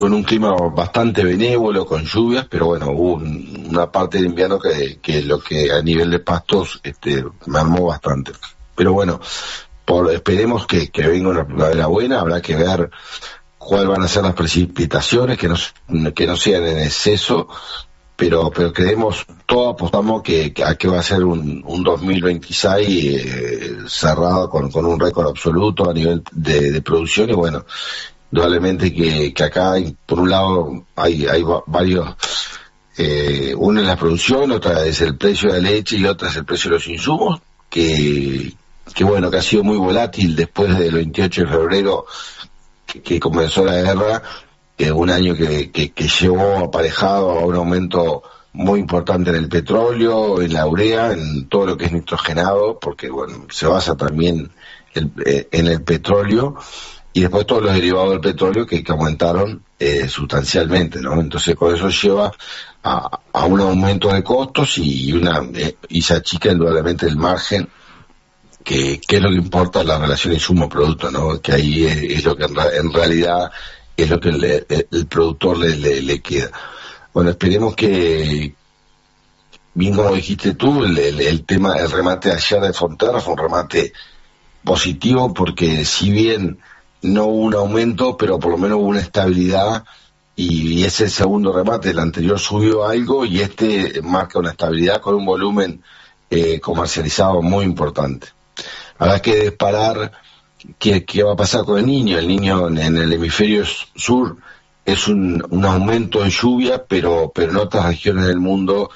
con un clima bastante benévolo, con lluvias, pero bueno, hubo una parte del invierno que lo que a nivel de pastos mermó bastante. Pero bueno, esperemos que venga una primavera buena, habrá que ver cuáles van a ser las precipitaciones, que no sean en exceso, pero creemos, todos apostamos a que va a ser un 2026 cerrado con un récord absoluto a nivel de producción. Y bueno, indudablemente que acá por un lado hay varios, una es la producción, otra es el precio de la leche y otra es el precio de los insumos, que bueno, que ha sido muy volátil después del 28 de febrero que comenzó la guerra, un año que llevó aparejado a un aumento muy importante en el petróleo, en la urea, en todo lo que es nitrogenado, porque bueno, se basa también en el petróleo, y después todos los derivados del petróleo que aumentaron sustancialmente, ¿no? Entonces con eso lleva a un aumento de costos y se achica indudablemente el margen, que es lo que importa, la relación insumo-producto, ¿no? Que ahí es lo que en realidad es lo que el productor le queda. Bueno, esperemos que, bien como dijiste tú, el tema, el remate ayer de Fonterra fue un remate positivo, porque si bien no hubo un aumento, pero por lo menos hubo una estabilidad, y es el segundo remate. El anterior subió algo y marca una estabilidad con un volumen comercializado muy importante. Habrá que disparar qué va a pasar con el Niño. El Niño en el hemisferio sur es un aumento de lluvia, pero en otras regiones del mundo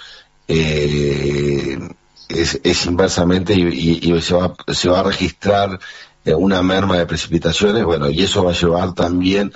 es inversamente, y se va a registrar una merma de precipitaciones, bueno, y eso va a llevar también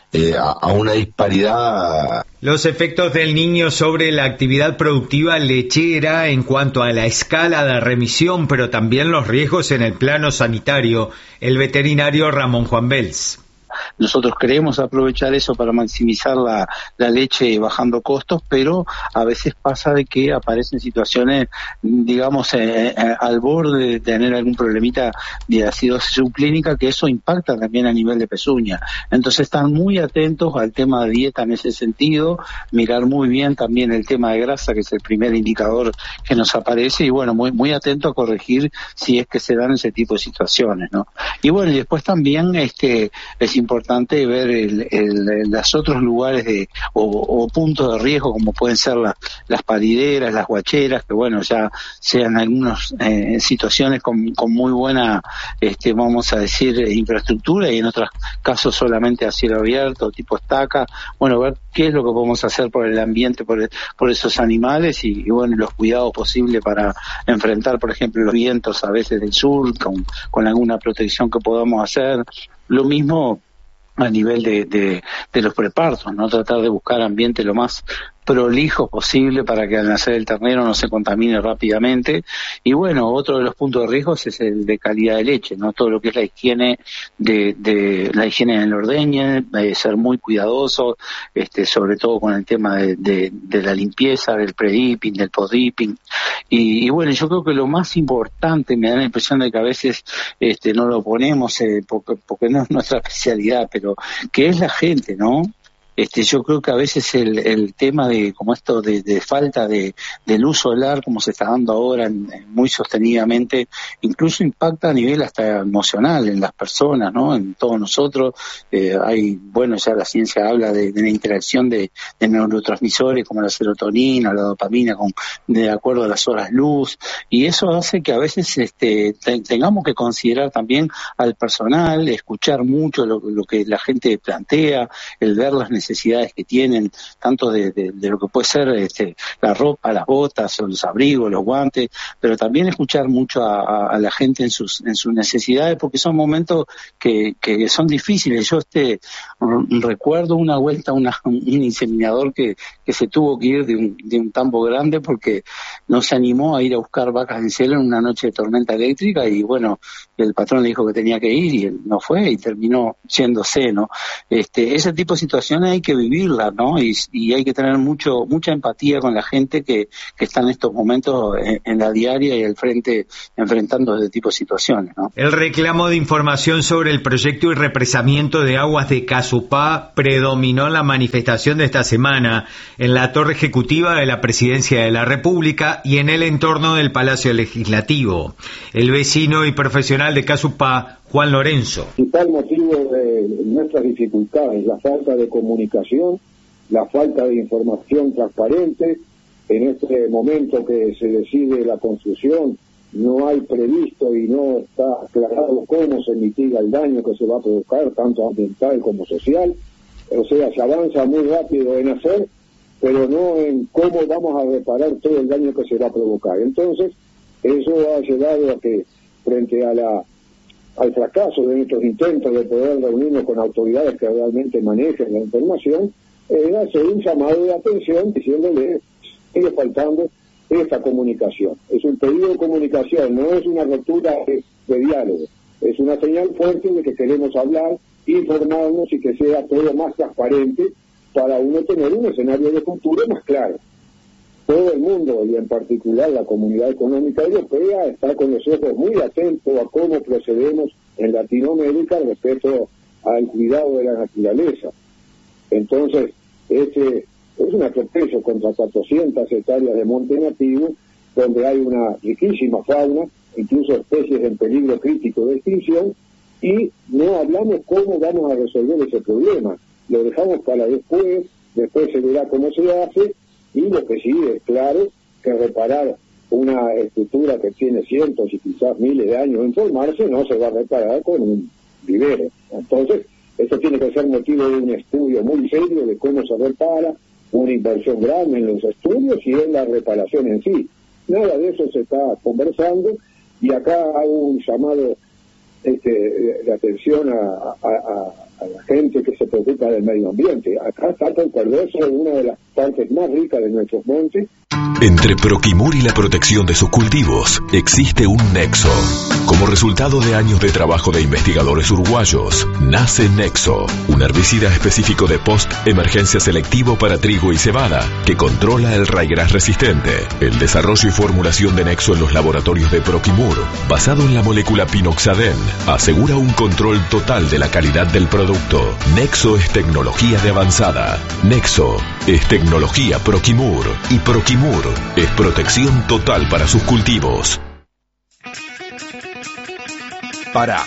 a una disparidad. Los efectos del Niño sobre la actividad productiva lechera en cuanto a la escala de remisión, pero también los riesgos en el plano sanitario. El veterinario Ramón Juan Bels. Nosotros queremos aprovechar eso para maximizar la leche bajando costos, pero a veces pasa de que aparecen situaciones, digamos, al borde de tener algún problemita de acidosis subclínica, que eso impacta también a nivel de pezuña. Entonces están muy atentos al tema de dieta en ese sentido, mirar muy bien también el tema de grasa, que es el primer indicador que nos aparece, y bueno, muy atento a corregir si es que se dan ese tipo de situaciones, ¿no? Y bueno, y después también es importante ver los otros lugares o puntos de riesgo, como pueden ser las parideras, las guacheras, que bueno, ya sean algunas situaciones con muy buena, vamos a decir, infraestructura, y en otros casos solamente a cielo abierto, tipo estaca. Bueno, ver qué es lo que podemos hacer por el ambiente, por esos animales, y bueno, los cuidados posibles para enfrentar, por ejemplo, los vientos a veces del sur, con alguna protección que podamos hacer. Lo mismo a nivel de los prepartos, ¿no? Tratar de buscar ambiente lo más prolijo posible para que al nacer el ternero no se contamine rápidamente. Y bueno, otro de los puntos de riesgo es el de calidad de leche, ¿no? Todo lo que es la higiene de la higiene en el ordeñe, ser muy cuidadoso, sobre todo con el tema de la limpieza, del pre-dipping, del post-dipping. Y bueno, yo creo que lo más importante, me da la impresión de que a veces no lo ponemos porque no es nuestra especialidad, pero que es la gente, ¿no? Yo creo que a veces el tema de como esto de falta del uso del ar, como se está dando ahora muy sostenidamente, incluso impacta a nivel hasta emocional en las personas, ¿no? En todos nosotros. Bueno, ya la ciencia habla de la interacción de neurotransmisores como la serotonina, la dopamina, de acuerdo a las horas luz, y eso hace que a veces tengamos que considerar también al personal, escuchar mucho lo que la gente plantea, el ver las necesidades que tienen, tanto de lo que puede ser la ropa, las botas, los abrigos, los guantes, pero también escuchar mucho a la gente en sus necesidades, porque son momentos que son difíciles. Yo recuerdo una vuelta un inseminador que se tuvo que ir de un tambo grande porque no se animó a ir a buscar vacas en celo en una noche de tormenta eléctrica, y bueno, el patrón le dijo que tenía que ir y él no fue y terminó yéndose, ¿no? Ese tipo de situaciones hay que vivirla, ¿no? Y hay que tener mucha empatía con la gente que está en estos momentos en la diaria y al frente enfrentando este tipo de situaciones, ¿no? El reclamo de información sobre el proyecto y represamiento de aguas de Casupá predominó en la manifestación de esta semana en la Torre Ejecutiva de la Presidencia de la República y en el entorno del Palacio Legislativo. El vecino y profesional de Casupá, Juan Lorenzo. El principal motivo de nuestras dificultades, la falta de comunicación, la falta de información transparente. En este momento que se decide la construcción, no hay previsto y no está aclarado cómo se mitiga el daño que se va a provocar, tanto ambiental como social. O sea, se avanza muy rápido en hacer, pero no en cómo vamos a reparar todo el daño que se va a provocar. Entonces, eso ha llevado a que, frente al fracaso de nuestros intentos de poder reunirnos con autoridades que realmente manejen la información, hacer un llamado de atención diciéndole sigue faltando esta comunicación. Es un pedido de comunicación, no es una ruptura de diálogo, es una señal fuerte de que queremos hablar, informarnos y que sea todo más transparente para uno tener un escenario de futuro más claro. Todo el mundo, y en particular la Comunidad Económica Europea, está con los ojos muy atentos a cómo procedemos en Latinoamérica respecto al cuidado de la naturaleza. Entonces, es un atropello contra 400 hectáreas de monte nativo, donde hay una riquísima fauna, incluso especies en peligro crítico de extinción, y no hablamos cómo vamos a resolver ese problema. Lo dejamos para después se verá cómo se hace, y lo que sí es claro que reparar una estructura que tiene cientos y quizás miles de años en formarse no se va a reparar con un vivero. Entonces, esto tiene que ser motivo de un estudio muy serio de cómo se repara, una inversión grande en los estudios y en la reparación en sí. Nada de eso se está conversando, y acá hago un llamado de atención a la gente que se preocupa del medio ambiente. Acá está por perderse una de las partes más ricas de nuestros montes. Entre Proquimur y la protección de sus cultivos existe un nexo. Como resultado de años de trabajo de investigadores uruguayos, nace Nexo, un herbicida específico de post-emergencia selectivo para trigo y cebada, que controla el raigras resistente. El desarrollo y formulación de Nexo en los laboratorios de Proquimur, basado en la molécula pinoxadén, asegura un control total de la calidad del producto. Nexo es tecnología de avanzada. Nexo es tecnología Proquimur, y Proquimur es protección total para sus cultivos. Para.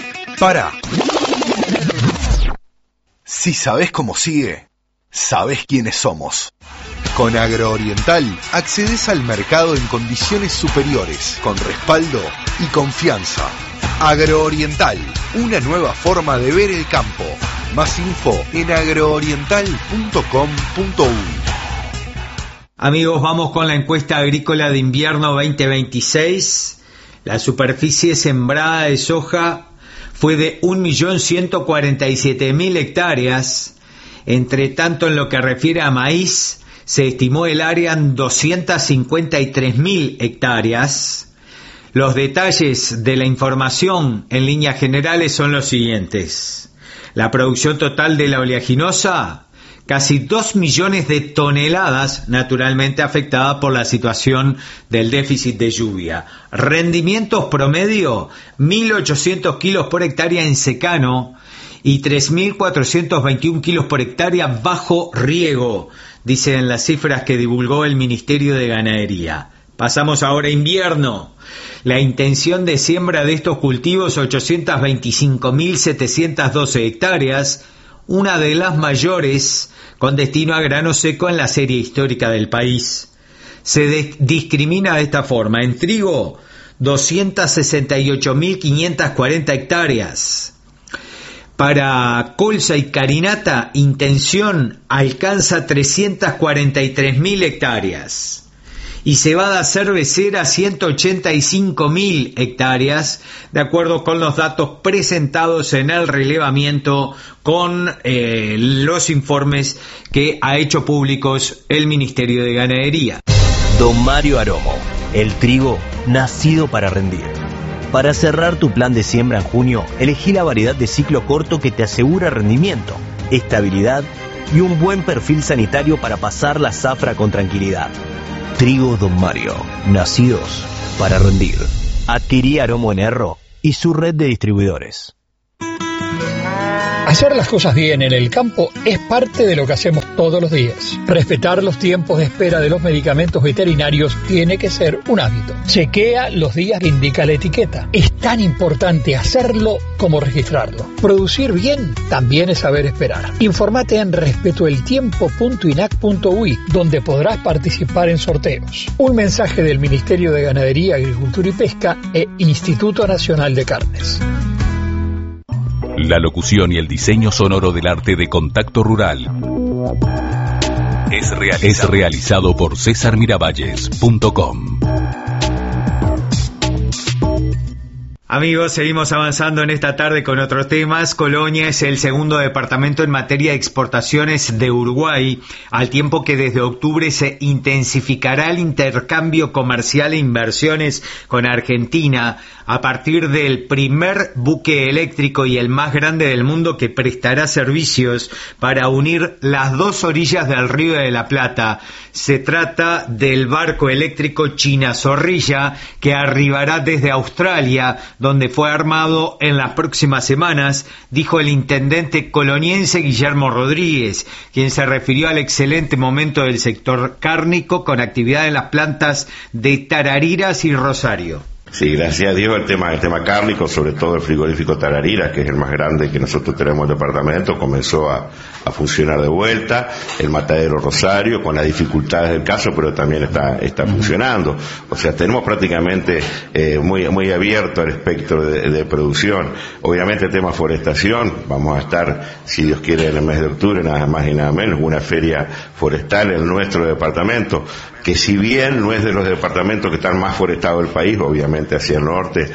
Si sabés cómo sigue, sabés quiénes somos. Con Agrooriental accedes al mercado en condiciones superiores, con respaldo y confianza. Agrooriental, una nueva forma de ver el campo. Más info en agrooriental.com.uy. Amigos, vamos con la encuesta agrícola de invierno 2026. La superficie sembrada de soja fue de 1.147.000 hectáreas. Entre tanto, en lo que refiere a maíz, se estimó el área en 253.000 hectáreas. Los detalles de la información en líneas generales son los siguientes. La producción total de la oleaginosa, casi 2 millones de toneladas, naturalmente afectada por la situación del déficit de lluvia. Rendimientos promedio, 1.800 kilos por hectárea en secano y 3.421 kilos por hectárea bajo riego, dicen las cifras que divulgó el Ministerio de Ganadería. Pasamos ahora a invierno. La intención de siembra de estos cultivos, 825.712 hectáreas, una de las mayores con destino a grano seco en la serie histórica del país. Se discrimina de esta forma: en trigo, 268.540 hectáreas. Para colza y carinata, intención alcanza 343.000 hectáreas. Y cebada cervecera, 185.000 hectáreas, de acuerdo con los datos presentados en el relevamiento con los informes que ha hecho públicos el Ministerio de Ganadería. Don Mario Aromo, el trigo nacido para rendir. Para cerrar tu plan de siembra en junio, elegí la variedad de ciclo corto que te asegura rendimiento, estabilidad y un buen perfil sanitario para pasar la zafra con tranquilidad. Trigo Don Mario, nacidos para rendir. Adquirí Aromo en Erro y su red de distribuidores. Hacer las cosas bien en el campo es parte de lo que hacemos todos los días. Respetar los tiempos de espera de los medicamentos veterinarios tiene que ser un hábito. Chequea los días que indica la etiqueta. Es tan importante hacerlo como registrarlo. Producir bien también es saber esperar. Infórmate en respetoeltiempo.inac.ui, donde podrás participar en sorteos. Un mensaje del Ministerio de Ganadería, Agricultura y Pesca e Instituto Nacional de Carnes. La locución y el diseño sonoro del arte de Contacto Rural es realizado por cesarmiravalles.com. Amigos, seguimos avanzando en esta tarde con otros temas. Colonia es el segundo departamento en materia de exportaciones de Uruguay, al tiempo que desde octubre se intensificará el intercambio comercial e inversiones con Argentina a partir del primer buque eléctrico y el más grande del mundo que prestará servicios para unir las dos orillas del Río de la Plata. Se trata del barco eléctrico China Zorrilla, que arribará desde Australia, donde fue armado en las próximas semanas, dijo el intendente coloniense Guillermo Rodríguez, quien se refirió al excelente momento del sector cárnico con actividad en las plantas de Tarariras y Rosario. Sí, gracias a Dios el tema cárnico, sobre todo el frigorífico Tarariras, que es el más grande que nosotros tenemos en el departamento, comenzó a funcionar de vuelta. El matadero Rosario, con las dificultades del caso, pero también está funcionando. O sea, tenemos prácticamente muy abierto el espectro de producción. Obviamente el tema forestación, vamos a estar, si Dios quiere, en el mes de octubre, nada más y nada menos, una feria forestal en nuestro departamento, que si bien no es de los departamentos que están más forestados del país, obviamente hacia el norte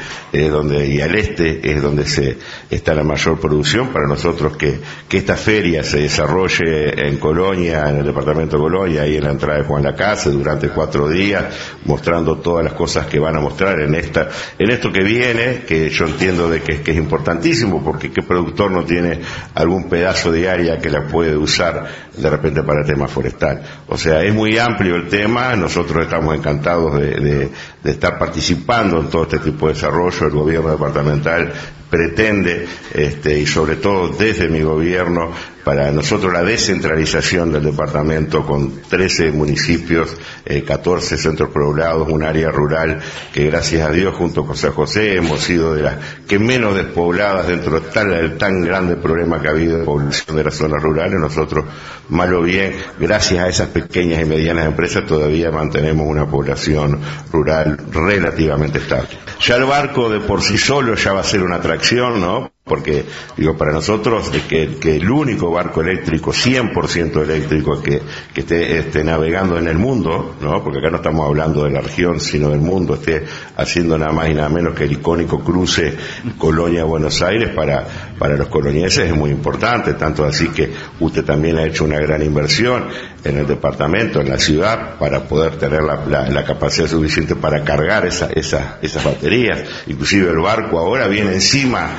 y al este es donde está la mayor producción. Para nosotros que esta feria se desarrolle en Colonia, en el departamento de Colonia, ahí en la entrada de Juan Lacase, durante 4 días, mostrando todas las cosas que van a mostrar en esto que viene, que yo entiendo de que es importantísimo, porque qué productor no tiene algún pedazo de área que la puede usar de repente para el tema forestal. O sea, es muy amplio el tema. Nosotros estamos encantados de estar participando en todo este tipo de desarrollo. El gobierno departamental pretende, y sobre todo desde mi gobierno, para nosotros la descentralización del departamento con 13 municipios, 14 centros poblados, un área rural que gracias a Dios junto con San José hemos sido de las que menos despobladas dentro del tan grande problema que ha habido de población de las zonas rurales. Nosotros, mal o bien, gracias a esas pequeñas y medianas empresas todavía mantenemos una población rural relativamente estable. Ya el barco de por sí solo ya va a ser una atracción, ¿no? Porque, para nosotros, que el único barco eléctrico, 100% eléctrico, que esté navegando en el mundo, ¿no? Porque acá no estamos hablando de la región, sino del mundo, esté haciendo nada más y nada menos que el icónico cruce Colonia-Buenos Aires, para los colonienses es muy importante, tanto así que usted también ha hecho una gran inversión en el departamento, en la ciudad, para poder tener la capacidad suficiente para cargar esas baterías. Inclusive el barco ahora viene encima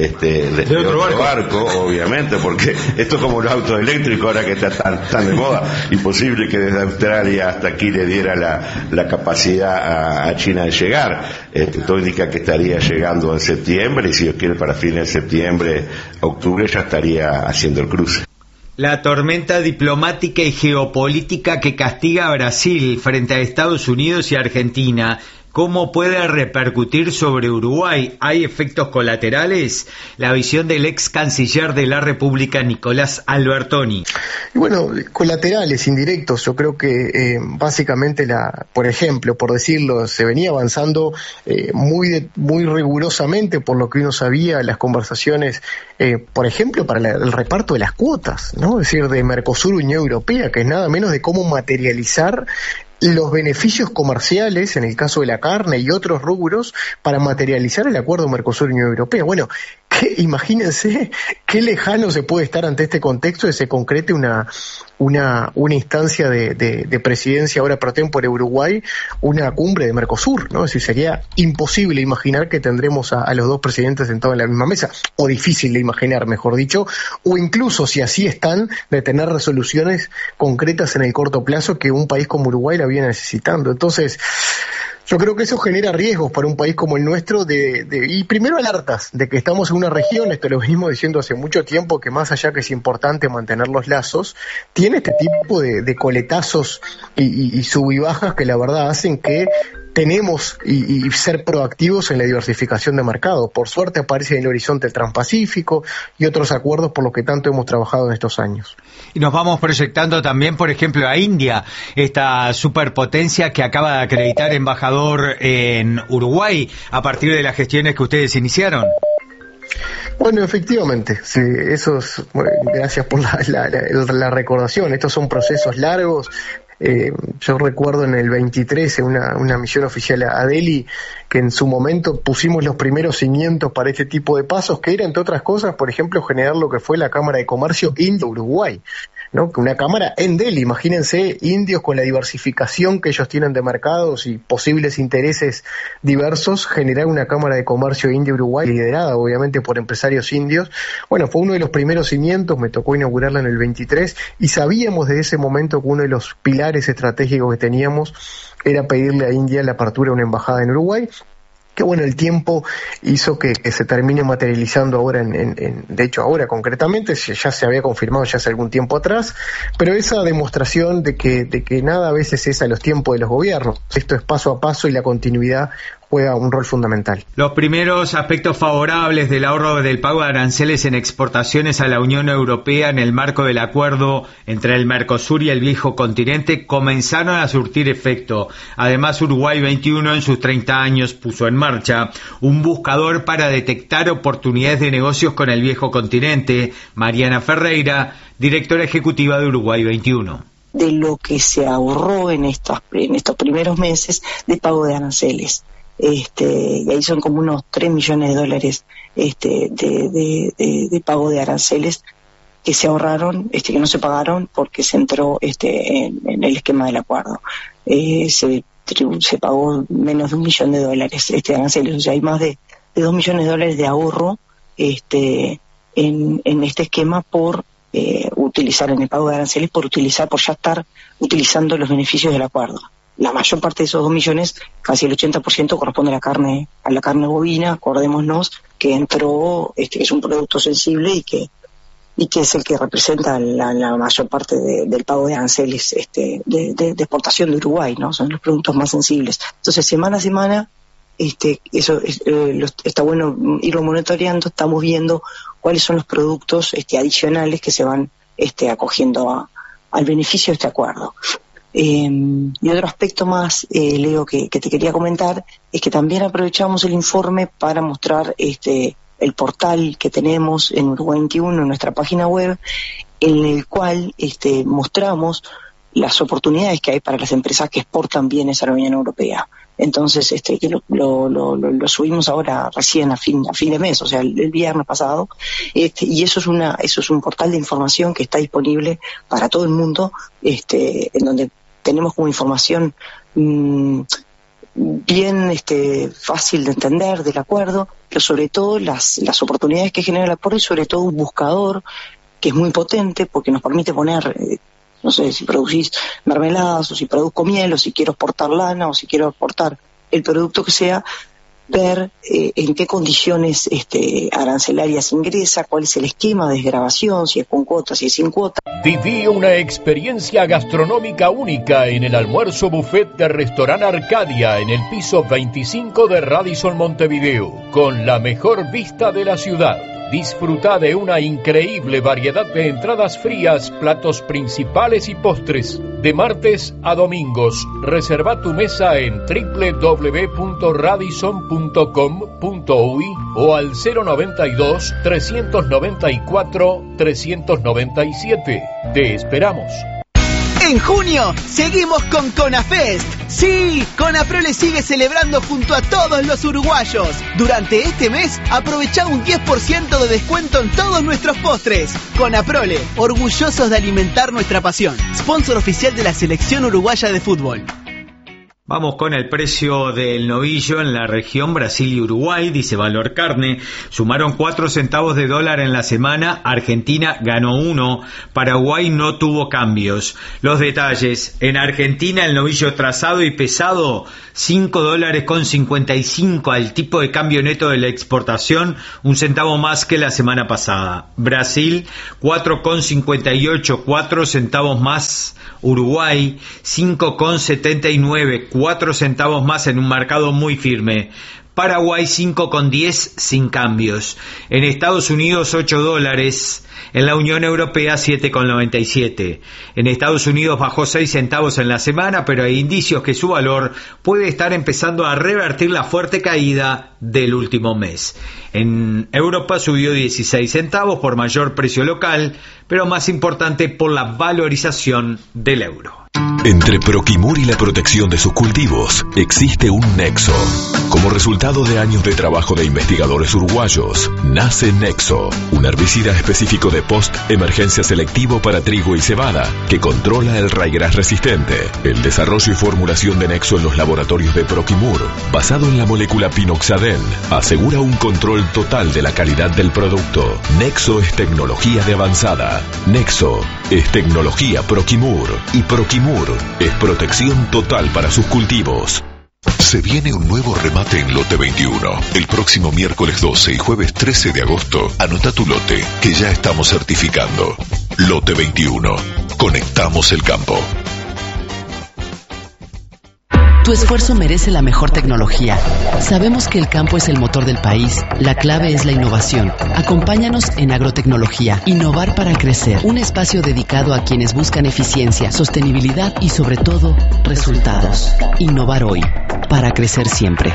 de otro barco, obviamente, porque esto es como los autos eléctricos ahora que está tan de moda. Imposible que desde Australia hasta aquí le diera la capacidad a China de llegar. Todo indica que estaría llegando en septiembre, y si Dios quiere para fines de septiembre, octubre, ya estaría haciendo el cruce. La tormenta diplomática y geopolítica que castiga a Brasil frente a Estados Unidos y Argentina, ¿cómo puede repercutir sobre Uruguay? ¿Hay efectos colaterales? La visión del ex canciller de la República, Nicolás Albertoni. Y bueno, colaterales, indirectos. Yo creo que básicamente, por ejemplo, por decirlo, se venía avanzando muy rigurosamente por lo que uno sabía, las conversaciones, por ejemplo, para el reparto de las cuotas, ¿no? Es decir, de Mercosur-Unión Europea, que es nada menos de cómo materializar los beneficios comerciales, en el caso de la carne y otros rubros, para materializar el acuerdo Mercosur-Unión Europea. Bueno, imagínense qué lejano se puede estar ante este contexto de que se concrete una instancia de presidencia ahora pro tempore Uruguay, una cumbre de Mercosur, ¿no? Es decir, sería imposible imaginar que tendremos a los dos presidentes sentados en la misma mesa, o difícil de imaginar, mejor dicho, o incluso, si así están, de tener resoluciones concretas en el corto plazo que un país como Uruguay la viene necesitando. Entonces, yo creo que eso genera riesgos para un país como el nuestro y primero alertas de que estamos en una región, esto lo venimos diciendo hace mucho tiempo, que más allá que es importante mantener los lazos, tiene este tipo de coletazos y sub y bajas que la verdad hacen que tenemos y ser proactivos en la diversificación de mercado. Por suerte aparece en el horizonte el Transpacífico y otros acuerdos por los que tanto hemos trabajado en estos años. Y nos vamos proyectando también, por ejemplo, a India, esta superpotencia que acaba de acreditar embajador en Uruguay a partir de las gestiones que ustedes iniciaron. Bueno, efectivamente, sí, gracias por la recordación. Estos son procesos largos. Yo recuerdo en el 23, en una misión oficial a Delhi, que en su momento pusimos los primeros cimientos para este tipo de pasos, que era, entre otras cosas, por ejemplo, generar lo que fue la Cámara de Comercio India-Uruguay, ¿no? Una cámara en Delhi, imagínense, indios con la diversificación que ellos tienen de mercados y posibles intereses diversos, generar una Cámara de Comercio India-Uruguay, liderada obviamente por empresarios indios. Bueno, fue uno de los primeros cimientos, me tocó inaugurarla en el 23, y sabíamos desde ese momento que uno de los pilares estratégicos que teníamos era pedirle a India la apertura de una embajada en Uruguay, que bueno, el tiempo hizo que se termine materializando ahora, de hecho ahora concretamente, ya se había confirmado ya hace algún tiempo atrás, pero esa demostración de que nada a veces es a los tiempos de los gobiernos, esto es paso a paso y la continuidad juega un rol fundamental. Los primeros aspectos favorables del ahorro del pago de aranceles en exportaciones a la Unión Europea en el marco del acuerdo entre el Mercosur y el viejo continente comenzaron a surtir efecto. Además, Uruguay 21 en sus 30 años puso en marcha un buscador para detectar oportunidades de negocios con el viejo continente. Mariana Ferreira, directora ejecutiva de Uruguay 21. De lo que se ahorró en estos primeros meses de pago de aranceles. Y ahí son como unos $3 millones de pago de aranceles que se ahorraron, que no se pagaron porque se entró en el esquema del acuerdo. Se pagó menos de $1 millón de aranceles, o sea, hay más de $2 millones de ahorro en este esquema por utilizar en el pago de aranceles, por ya estar utilizando los beneficios del acuerdo. La mayor parte de esos 2 millones, casi el 80%, corresponde a la carne bovina. Acordémonos que entró, que es un producto sensible y que es el que representa la mayor parte del pago de aranceles de exportación de Uruguay, ¿no? Son los productos más sensibles. Entonces, semana a semana, está bueno irlo monitoreando. Estamos viendo cuáles son los productos adicionales que se van acogiendo al beneficio de este acuerdo. Y otro aspecto más, Leo, que te quería comentar, es que también aprovechamos el informe para mostrar el portal que tenemos en Uruguay 21, en nuestra página web, en el cual mostramos las oportunidades que hay para las empresas que exportan bienes a la Unión Europea. Entonces, que lo subimos ahora recién a fin de mes, o sea, el viernes pasado, y eso es un portal de información que está disponible para todo el mundo, en donde tenemos como información bien fácil de entender del acuerdo, pero sobre todo las oportunidades que genera el acuerdo, y sobre todo un buscador que es muy potente porque nos permite poner, no sé, si producís mermeladas, o si produzco miel, o si quiero exportar lana, o si quiero exportar el producto que sea, ver en qué condiciones arancelarias ingresa, cuál es el esquema de desgravación, si es con cuota, si es sin cuota. Viví una experiencia gastronómica única en el almuerzo buffet de Restaurante Arcadia en el piso 25 de Radisson Montevideo, con la mejor vista de la ciudad. Disfruta de una increíble variedad de entradas frías, platos principales y postres. De martes a domingos, reserva tu mesa en www.radisson.com.uy o al 092-394-397. Te esperamos. En junio, seguimos con CONAFEST. Sí, CONAPROLE sigue celebrando junto a todos los uruguayos. Durante este mes, aprovecha un 10% de descuento en todos nuestros postres. CONAPROLE, orgullosos de alimentar nuestra pasión. Sponsor oficial de la Selección Uruguaya de Fútbol. Vamos con el precio del novillo en la región Brasil y Uruguay, dice Valor Carne. Sumaron 4 centavos de dólar en la semana, Argentina ganó 1, Paraguay no tuvo cambios. Los detalles: en Argentina el novillo trazado y pesado, $5.55 al tipo de cambio neto de la exportación, 1 centavo más que la semana pasada. Brasil, 4.58, 4 centavos más. Uruguay, 5.79, 4 centavos más en un mercado muy firme. Paraguay, 5.10 sin cambios. En Estados Unidos, $8. En la Unión Europea, 7.97. En Estados Unidos bajó 6 centavos en la semana, pero hay indicios que su valor puede estar empezando a revertir la fuerte caída del último mes. En Europa subió 16 centavos por mayor precio local, pero más importante por la valorización del euro. Entre Proquimur y la protección de sus cultivos existe un nexo. Como resultado de años de trabajo de investigadores uruguayos, nace Nexo, un herbicida específico de post-emergencia selectivo para trigo y cebada, que controla el raigras resistente. El desarrollo y formulación de Nexo en los laboratorios de Proquimur, basado en la molécula pinoxaden, asegura un control total de la calidad del producto. Nexo es tecnología de avanzada. Nexo es tecnología Proquimur. Y Proquimur es protección total para sus cultivos. Se viene un nuevo remate en Lote 21. El próximo miércoles 12 y jueves 13 de agosto, anota tu lote, que ya estamos certificando. Lote 21. Conectamos el campo. Tu esfuerzo merece la mejor tecnología. Sabemos que el campo es el motor del país. La clave es la innovación. Acompáñanos en Agrotecnología. Innovar para crecer. Un espacio dedicado a quienes buscan eficiencia, sostenibilidad y, sobre todo, resultados. Innovar hoy, para crecer siempre.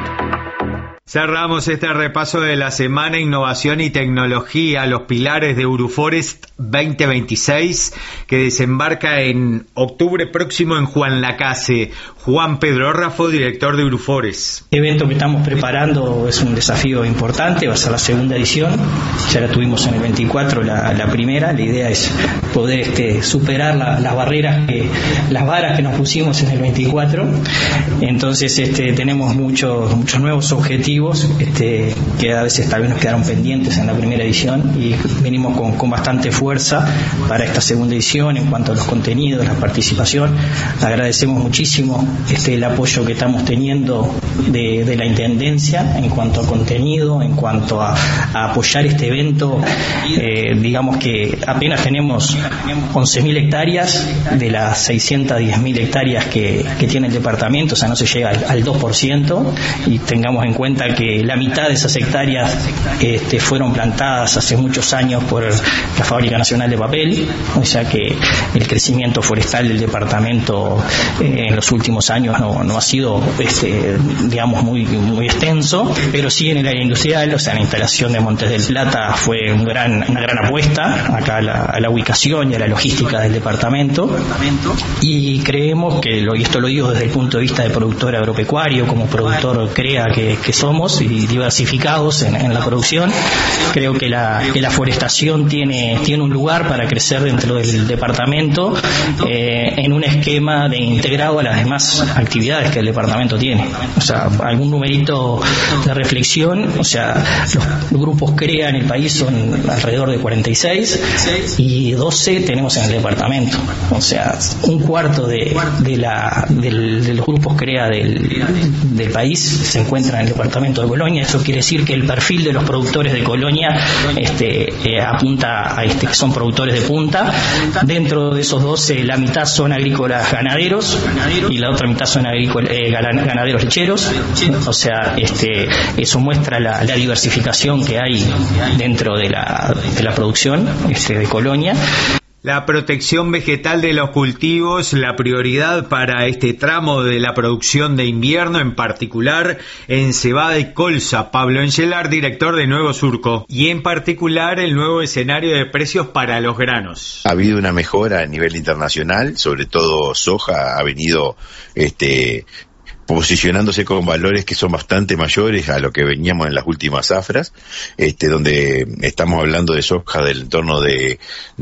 Cerramos este repaso de la semana Innovación y Tecnología, los pilares de Uruforest 2026, que desembarca en octubre próximo en Juan Lacase. Juan Pedro Raffo, director de Uruforest. El evento que estamos preparando es un desafío importante, va a ser la segunda edición, ya la tuvimos en el 24, la primera. La idea es poder superar las varas que nos pusimos en el 24. Entonces tenemos muchos nuevos objetivos que a veces tal vez nos quedaron pendientes en la primera edición, y venimos con bastante fuerza para esta segunda edición en cuanto a los contenidos, la participación. Agradecemos muchísimo el apoyo que estamos teniendo de la Intendencia en cuanto a contenido, en cuanto a apoyar este evento. Digamos que apenas tenemos 11.000 hectáreas de las 610.000 hectáreas que tiene el departamento, o sea, no se llega al 2%, y tengamos en cuenta que la mitad de esas hectáreas fueron plantadas hace muchos años por la Fábrica Nacional de Papel, o sea que el crecimiento forestal del departamento en los últimos años no ha sido digamos muy extenso, pero sí en el área industrial, o sea, la instalación de Montes del Plata fue una gran apuesta acá a la ubicación y a la logística del departamento, y creemos que, y esto lo digo desde el punto de vista de productor agropecuario, como productor CREA que somos y diversificados en la producción, creo que la forestación tiene un lugar para crecer dentro del departamento en un esquema de integrado a las demás actividades que el departamento tiene. O sea, algún numerito de reflexión, o sea, los grupos CREA en el país son alrededor de 46 y 12 tenemos en el departamento. O sea, un cuarto de los grupos CREA del país se encuentran en el departamento de Colonia. Eso quiere decir que el perfil de los productores de Colonia apunta a que son productores de punta. Dentro de esos 12, la mitad son agrícolas ganaderos y la otra mitad son ganaderos lecheros. O sea, eso muestra la diversificación que hay dentro de la producción de Colonia. La protección vegetal de los cultivos, la prioridad para este tramo de la producción de invierno, en particular en cebada y colza. Pablo Engelar, director de Nuevo Surco, y en particular el nuevo escenario de precios para los granos. Ha habido una mejora a nivel internacional, sobre todo soja ha venido posicionándose con valores que son bastante mayores a lo que veníamos en las últimas zafras, donde estamos hablando de soja del entorno de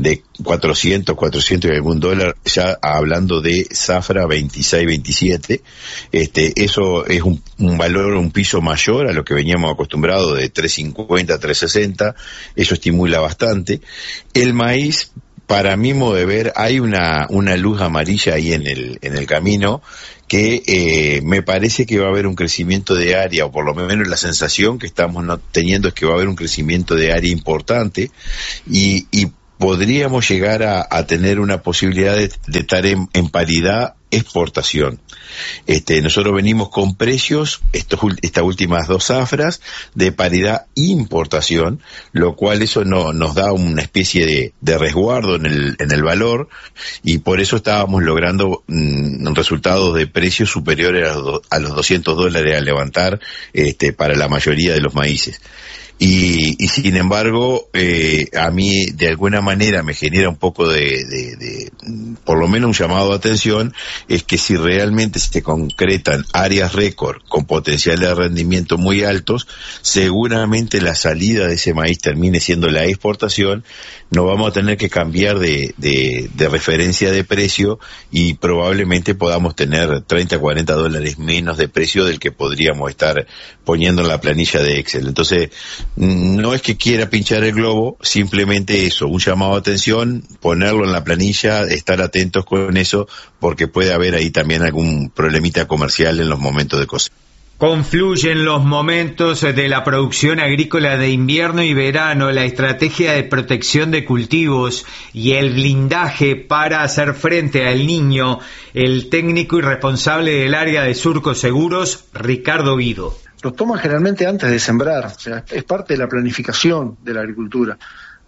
400 y algún dólar, ya hablando de zafra 26, 27, eso es un valor, un piso mayor a lo que veníamos acostumbrados de 350, 360, eso estimula bastante. El maíz, para mi modo de ver, hay una luz amarilla ahí en el camino, que me parece que va a haber un crecimiento de área, o por lo menos la sensación que estamos teniendo es que va a haber un crecimiento de área importante, y podríamos llegar a tener una posibilidad de estar en paridad exportación. Nosotros venimos con precios, estas últimas dos zafras, de paridad importación, lo cual eso nos da una especie de resguardo en el valor, y por eso estábamos logrando resultados de precios superiores a los $200 al levantar para la mayoría de los maíces. Y sin embargo, a mí de alguna manera me genera un poco de por lo menos un llamado de atención, es que si realmente se concretan áreas récord con potencial de rendimiento muy altos, seguramente la salida de ese maíz termine siendo la exportación. No vamos a tener que cambiar de referencia de precio, y probablemente podamos tener $30, $40 menos de precio del que podríamos estar poniendo en la planilla de Excel. Entonces, no es que quiera pinchar el globo, simplemente eso, un llamado de atención, ponerlo en la planilla, estar atentos con eso, porque puede haber ahí también algún problemita comercial en los momentos de cosecha. Confluyen los momentos de la producción agrícola de invierno y verano, la estrategia de protección de cultivos y el blindaje para hacer frente al Niño. El técnico y responsable del área de Surco Seguros, Ricardo Guido. Los toman generalmente antes de sembrar, o sea, es parte de la planificación de la agricultura.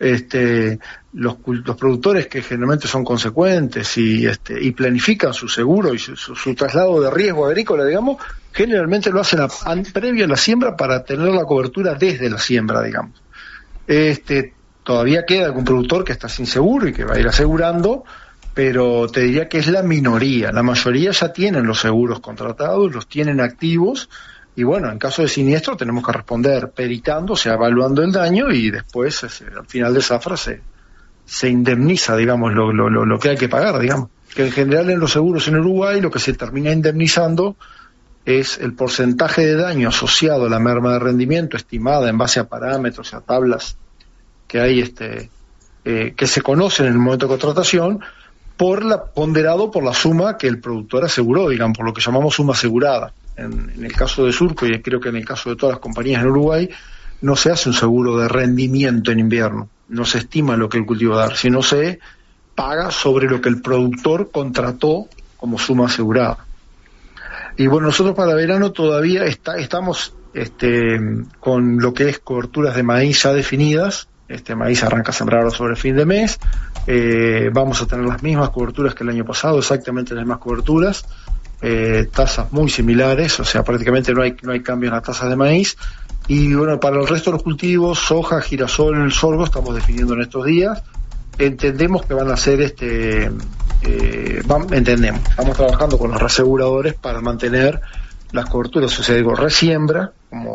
Los productores que generalmente son consecuentes y planifican su seguro y su traslado de riesgo agrícola, digamos, generalmente lo hacen previo a la siembra para tener la cobertura desde la siembra, digamos. Todavía queda algún productor que está sin seguro y que va a ir asegurando, pero te diría que es la minoría. La mayoría ya tienen los seguros contratados, los tienen activos. Y bueno, en caso de siniestro tenemos que responder peritando, o sea, evaluando el daño, y después al final de zafra se indemniza, digamos, lo que hay que pagar, digamos. Que en general en los seguros en Uruguay lo que se termina indemnizando es el porcentaje de daño asociado a la merma de rendimiento estimada en base a parámetros y a tablas que hay que se conocen en el momento de contratación, ponderado por la suma que el productor aseguró, digamos, por lo que llamamos suma asegurada. En el caso de Surco, y creo que en el caso de todas las compañías en Uruguay, no se hace un seguro de rendimiento en invierno, no se estima lo que el cultivo va a dar, sino se paga sobre lo que el productor contrató como suma asegurada. Y bueno, nosotros para verano todavía estamos con lo que es coberturas de maíz ya definidas. Maíz arranca a sembrar sobre el fin de mes. Vamos a tener las mismas coberturas que el año pasado, exactamente las mismas coberturas. Tasas muy similares, o sea, prácticamente no hay cambio en las tasas de maíz. Y bueno, para el resto de los cultivos, soja, girasol, sorgo, estamos definiendo en estos días. Entendemos que van a ser estamos trabajando con los reaseguradores para mantener las coberturas, o sea, digo, resiembra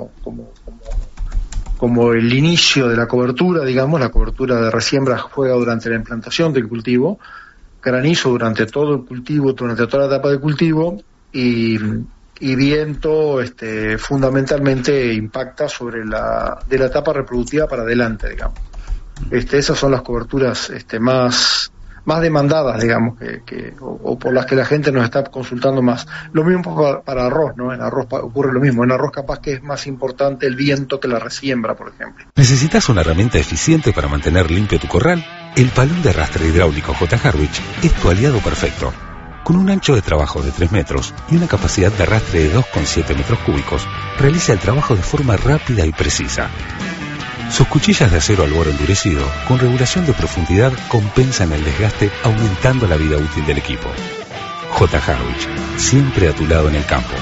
como el inicio de la cobertura, digamos, la cobertura de resiembra juega durante la implantación del cultivo, granizo durante todo el cultivo, durante toda la etapa de cultivo, y viento fundamentalmente impacta sobre de la etapa reproductiva para adelante, digamos. Esas son las coberturas más demandadas, digamos, o por las que la gente nos está consultando más. Lo mismo para arroz, ¿no? En arroz ocurre lo mismo. En arroz capaz que es más importante el viento que la resiembra, por ejemplo. ¿Necesitas una herramienta eficiente para mantener limpio tu corral? El palón de arrastre hidráulico J. Harwich es tu aliado perfecto. Con un ancho de trabajo de 3 metros y una capacidad de arrastre de 2,7 metros cúbicos, realiza el trabajo de forma rápida y precisa. Sus cuchillas de acero al borde endurecido, con regulación de profundidad, compensan el desgaste, aumentando la vida útil del equipo. J. Harwich, siempre a tu lado en el campo.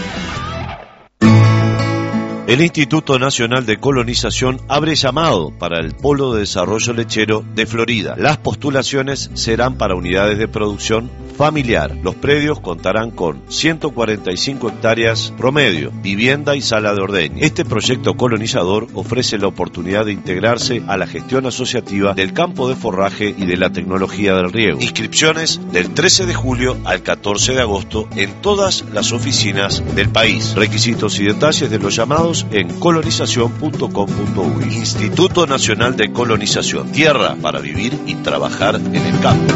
El Instituto Nacional de Colonización abre llamado para el Polo de Desarrollo Lechero de Florida. Las postulaciones serán para unidades de producción familiar. Los predios contarán con 145 hectáreas promedio, vivienda y sala de ordeño. Este proyecto colonizador ofrece la oportunidad de integrarse a la gestión asociativa del campo de forraje y de la tecnología del riego. Inscripciones del 13 de julio al 14 de agosto en todas las oficinas del país. Requisitos y detalles de los llamados en colonización.com.uy. Instituto Nacional de Colonización. Tierra para vivir y trabajar en el campo.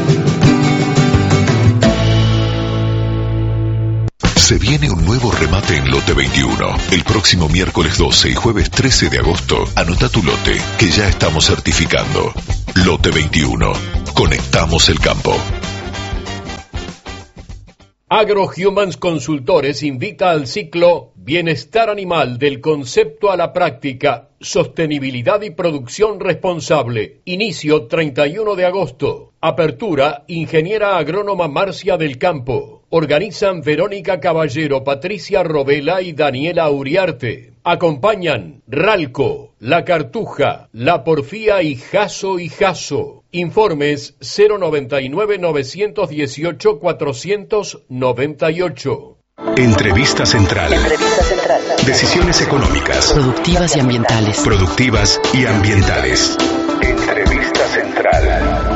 Se viene un nuevo remate en Lote 21. El próximo miércoles 12 y jueves 13 de agosto, anota tu lote, que ya estamos certificando. Lote 21. Conectamos el campo. AgroHumans Consultores invita al ciclo Bienestar Animal del concepto a la práctica, sostenibilidad y producción responsable. Inicio 31 de agosto. Apertura Ingeniera Agrónoma Marcia del Campo. Organizan Verónica Caballero, Patricia Robela y Daniela Uriarte. Acompañan Ralco, La Cartuja, La Porfía y Jaso y Jaso. Informes 099-918-498. Entrevista Central. Decisiones económicas. Productivas y ambientales. Productivas y ambientales. Entrevista Central.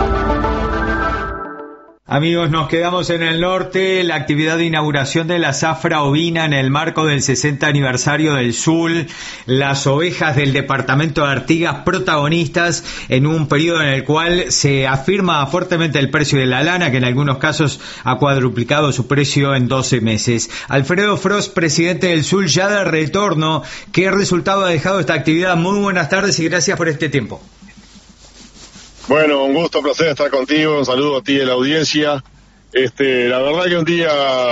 Amigos, nos quedamos en el norte. La actividad de inauguración de la zafra ovina en el marco del 60 aniversario del SUL. Las ovejas del departamento de Artigas protagonistas en un periodo en el cual se afirma fuertemente el precio de la lana, que en algunos casos ha cuadruplicado su precio en 12 meses. Alfredo Frost, presidente del SUL, ya de retorno. ¿Qué resultado ha dejado esta actividad? Muy buenas tardes y gracias por este tiempo. Bueno, un gusto, un placer estar contigo, un saludo a ti y a la audiencia. La verdad que un día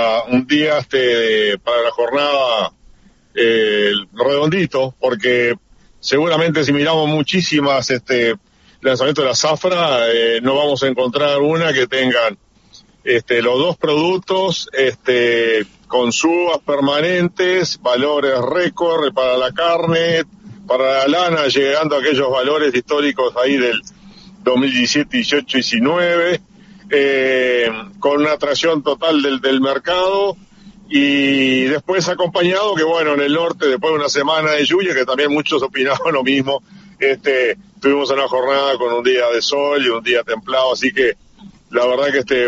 para la jornada redondito, porque seguramente si miramos muchísimas lanzamientos de la zafra, no vamos a encontrar una que tengan los dos productos con subas permanentes, valores récord para la carne, para la lana, llegando a aquellos valores históricos ahí del 2017, 18, 19, con una atracción total del mercado, y después acompañado que bueno, en el norte, después de una semana de lluvia, que también muchos opinaban lo mismo, tuvimos una jornada con un día de sol y un día templado, así que la verdad que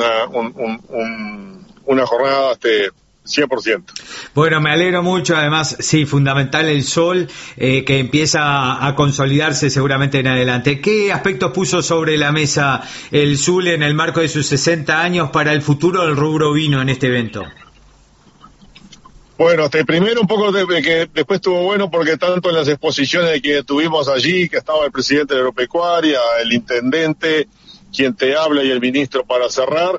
una jornada 100%. Bueno, me alegro mucho, además, sí, fundamental el sol, que empieza a consolidarse seguramente en adelante. ¿Qué aspectos puso sobre la mesa el SUL en el marco de sus 60 años para el futuro del rubro ovino en este evento? Bueno, primero un poco que después estuvo bueno porque tanto en las exposiciones que tuvimos allí, que estaba el presidente de la agropecuaria, el intendente, quien te habla y el ministro para cerrar,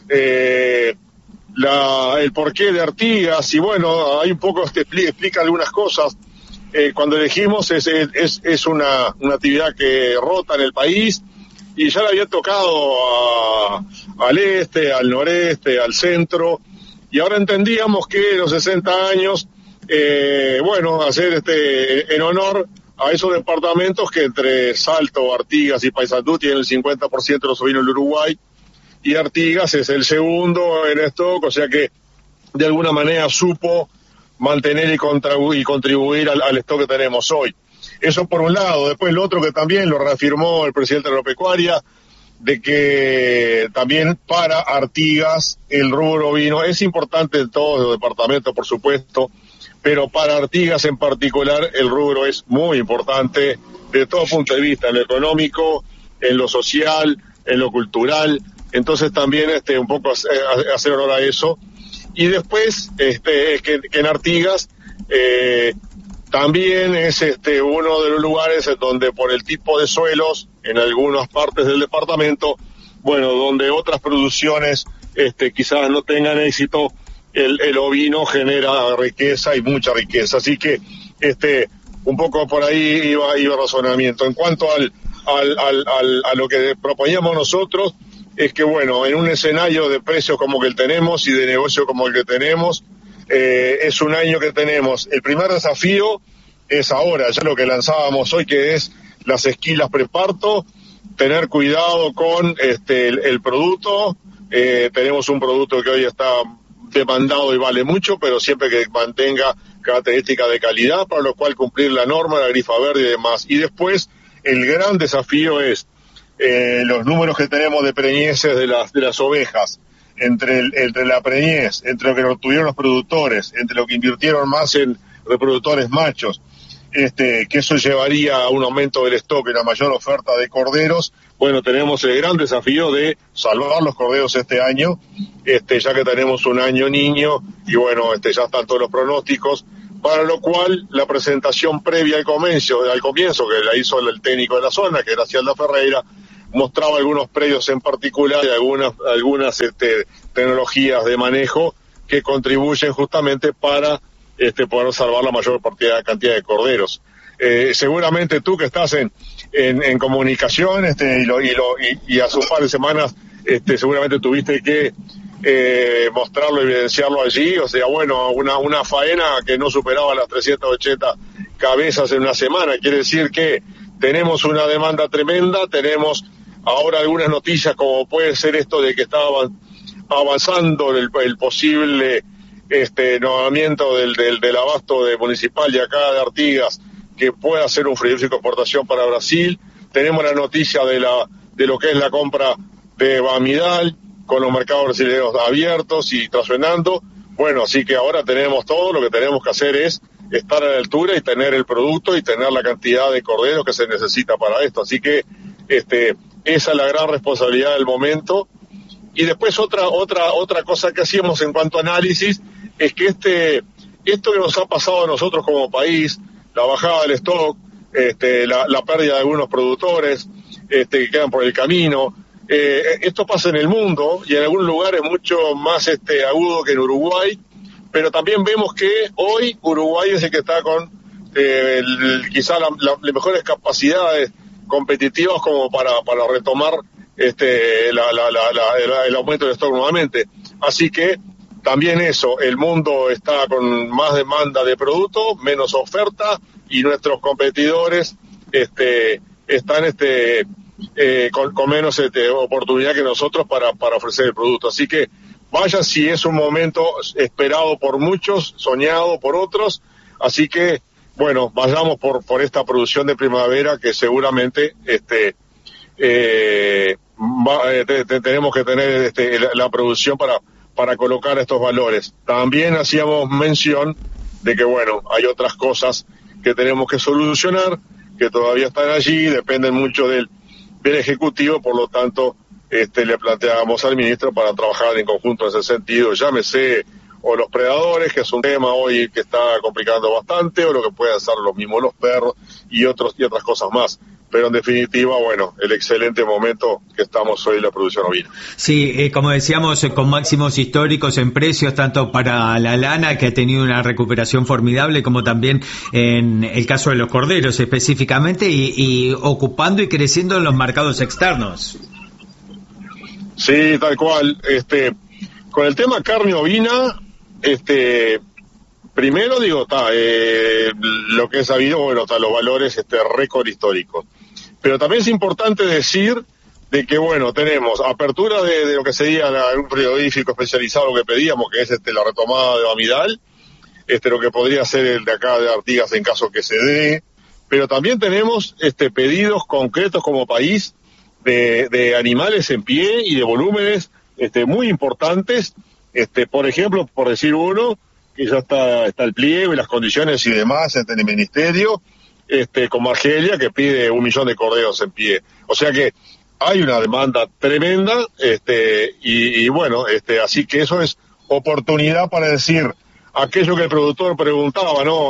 el porqué de Artigas, y bueno, hay un poco explica algunas cosas. Cuando elegimos es una actividad que rota en el país, y ya le había tocado al este, al noreste, al centro, y ahora entendíamos que los 60 años, hacer en honor a esos departamentos que entre Salto, Artigas y Paysandú tienen el 50% de los ovinos del Uruguay, y Artigas es el segundo en stock, o sea que de alguna manera supo mantener y contribuir al stock que tenemos hoy. Eso por un lado. Después lo otro que también lo reafirmó el presidente de la agropecuaria, de que también para Artigas el rubro ovino es importante en todos los departamentos, por supuesto, pero para Artigas en particular el rubro es muy importante de todo punto de vista, en lo económico, en lo social, en lo cultural. Entonces también un poco hacer honor a eso. Y después que en Artigas también es uno de los lugares en donde por el tipo de suelos en algunas partes del departamento, donde otras producciones quizás no tengan éxito, el ovino genera riqueza y mucha riqueza. Así que un poco por ahí iba el razonamiento. En cuanto a lo que proponíamos nosotros, es que bueno, en un escenario de precios como que el tenemos y de negocio como el que tenemos, es un año que tenemos. El primer desafío es ahora, ya lo que lanzábamos hoy, que es las esquilas preparto, tener cuidado con el producto. Tenemos un producto que hoy está demandado y vale mucho, pero siempre que mantenga características de calidad, para lo cual cumplir la norma, la grifa verde y demás. Y después, el gran desafío es los números que tenemos de preñeces de las ovejas, entre la preñez, entre lo que obtuvieron los productores, entre lo que invirtieron más en reproductores machos, que eso llevaría a un aumento del stock y una mayor oferta de corderos. Bueno, tenemos el gran desafío de salvar los corderos este año, ya que tenemos un año niño, y bueno, ya están todos los pronósticos, para lo cual la presentación previa al comienzo, que la hizo el técnico de la zona, que era Cialda Ferreira, mostraba algunos predios en particular y algunas tecnologías de manejo que contribuyen justamente para poder salvar la mayor cantidad de corderos. Seguramente tú que estás en comunicación y hace un par de semanas seguramente tuviste que mostrarlo, evidenciarlo allí. O sea, bueno, una faena que no superaba las 380 cabezas en una semana. Quiere decir que tenemos una demanda tremenda, tenemos ahora algunas noticias como puede ser esto de que estaba avanzando el posible nombramiento del abasto municipal de acá de Artigas, que pueda hacer un frigorífico de exportación para Brasil. Tenemos la noticia de lo que es la compra de Bamidal, con los mercados brasileños abiertos y trascendiendo. Bueno, así que ahora tenemos todo, lo que tenemos que hacer es estar a la altura y tener el producto y tener la cantidad de corderos que se necesita para esto. Así que esa es la gran responsabilidad del momento. Y después otra cosa que hacíamos en cuanto a análisis es que esto que nos ha pasado a nosotros como país, la bajada del stock, la pérdida de algunos productores que quedan por el camino, esto pasa en el mundo y en algunos lugares mucho más agudo que en Uruguay, pero también vemos que hoy Uruguay es el que está con quizá las mejores capacidades competitivas como para retomar el aumento del stock nuevamente. Así que también eso, el mundo está con más demanda de producto, menos oferta, y nuestros competidores están con menos oportunidad que nosotros para ofrecer el producto. Así que vaya si es un momento esperado por muchos, soñado por otros. Así que bueno, vayamos por esta producción de primavera que seguramente tenemos que tener la producción para colocar estos valores. También hacíamos mención de que bueno, hay otras cosas que tenemos que solucionar, que todavía están allí, dependen mucho del Ejecutivo, por lo tanto le planteábamos al ministro para trabajar en conjunto en ese sentido, llámese o los predadores, que es un tema hoy que está complicando bastante, o lo que pueden hacer los mismos los perros y otras cosas más. Pero en definitiva, bueno, el excelente momento que estamos hoy en la producción ovina. Sí, como decíamos, con máximos históricos en precios, tanto para la lana, que ha tenido una recuperación formidable, como también en el caso de los corderos específicamente, y ocupando y creciendo en los mercados externos. Sí, tal cual. Con el tema carne ovina, primero digo, lo que es sabido, bueno, los valores récord históricos. Pero también es importante decir de que, bueno, tenemos apertura de lo que sería un frigorífico especializado que pedíamos, que es la retomada de Bamidal, lo que podría ser el de acá de Artigas en caso que se dé, pero también tenemos pedidos concretos como país de animales en pie y de volúmenes muy importantes, por ejemplo, por decir uno, que ya está el pliego y las condiciones y demás en el ministerio, como Argelia, que pide 1 millón de corderos en pie. O sea que hay una demanda tremenda, y bueno, así que eso es oportunidad para decir aquello que el productor preguntaba, ¿no?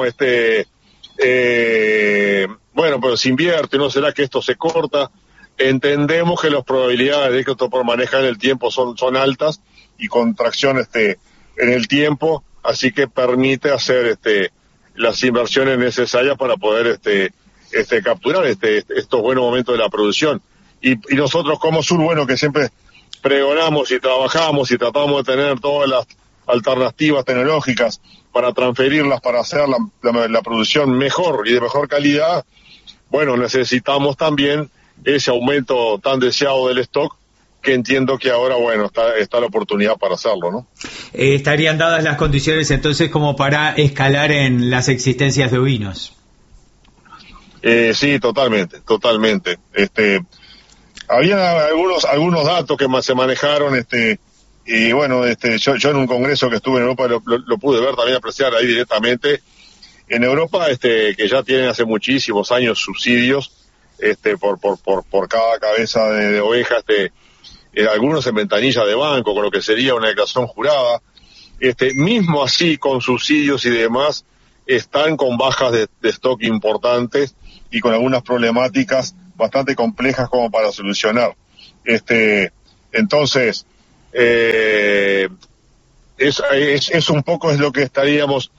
Bueno, pero se invierte, ¿no será que esto se corta? Entendemos que las probabilidades de que esto por manejar el tiempo son altas y con tracción en el tiempo, así que permite hacer las inversiones necesarias para poder capturar estos buenos momentos de la producción. Y nosotros como Sur, bueno, que siempre pregonamos y trabajamos y tratamos de tener todas las alternativas tecnológicas para transferirlas, para hacer la producción mejor y de mejor calidad, bueno, necesitamos también ese aumento tan deseado del stock, que entiendo que ahora, bueno, está la oportunidad para hacerlo, ¿no? ¿Estarían dadas las condiciones entonces como para escalar en las existencias de ovinos? Sí, totalmente. Había algunos datos que se manejaron, y bueno, yo en un congreso que estuve en Europa lo pude ver, también apreciar ahí directamente. En Europa, que ya tienen hace muchísimos años subsidios, por cada cabeza de oveja, algunos en ventanilla de banco, con lo que sería una declaración jurada, mismo así, con subsidios y demás, están con bajas de stock importantes y con algunas problemáticas bastante complejas como para solucionar. Entonces, es un poco es lo que estaríamos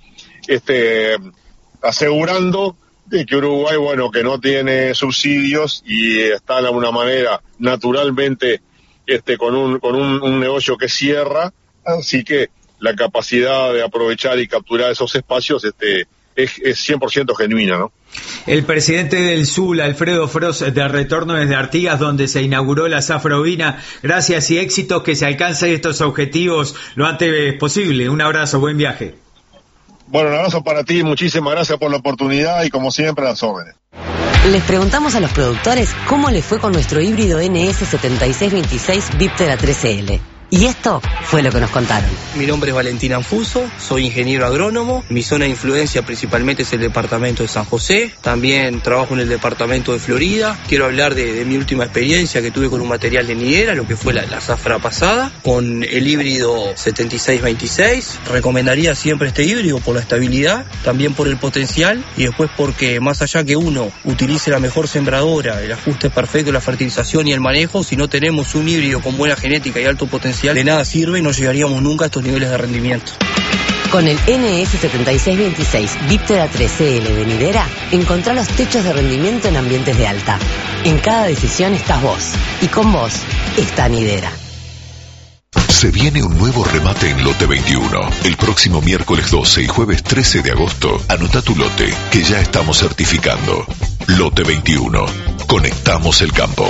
asegurando, de que Uruguay, bueno, que no tiene subsidios y está de alguna manera naturalmente con un negocio que cierra, así que la capacidad de aprovechar y capturar esos espacios es 100% genuina, ¿no? El presidente del SUL, Alfredo Frost, de retorno desde Artigas, donde se inauguró la zafra ovina. Gracias y éxitos, que se alcancen estos objetivos lo antes posible. Un abrazo, buen viaje. Bueno, un abrazo para ti, muchísimas gracias por la oportunidad y como siempre a las órdenes. Les preguntamos a los productores cómo les fue con nuestro híbrido NS7626 Viptera 13L. Y esto fue lo que nos contaron. Mi nombre es Valentín Anfuso, soy ingeniero agrónomo. Mi zona de influencia principalmente es el departamento de San José. También trabajo en el departamento de Florida. Quiero hablar de mi última experiencia que tuve con un material de nidera, lo que fue la zafra pasada, con el híbrido 7626. Recomendaría siempre este híbrido por la estabilidad, también por el potencial y después porque más allá que uno utilice la mejor sembradora, el ajuste perfecto, la fertilización y el manejo, si no tenemos un híbrido con buena genética y alto potencial, de nada sirve y no llegaríamos nunca a estos niveles de rendimiento. Con el NS7626 Viptera 13L de nidera, encontrá los techos de rendimiento en ambientes de alta. En cada decisión estás vos, y con vos está nidera. Se viene un nuevo remate en Lote 21. El próximo miércoles 12 y jueves 13 de agosto, anota tu lote, que ya estamos certificando. Lote 21. Conectamos el campo.